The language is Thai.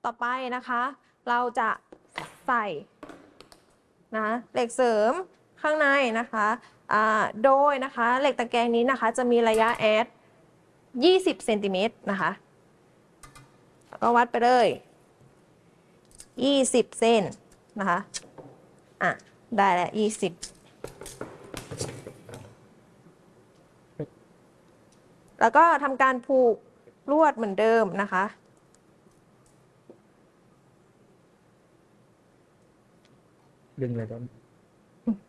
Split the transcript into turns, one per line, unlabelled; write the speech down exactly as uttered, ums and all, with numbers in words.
ต่อไปนะคะเราจะใส่นะเหล็กเสริมข้างในนะคะอ่าโดยนะคะเหล็กตะแกรงนี้นะคะจะมีระยะแอดยี่สิบเซนติเมตรนะคะก็วัดไปเลยยี่สิบเซนนะคะอ่ะได้แล้วยี่สิบแล้วก็ทำการผูกลวดเหมือนเดิมนะคะ
ดึงเลยตอน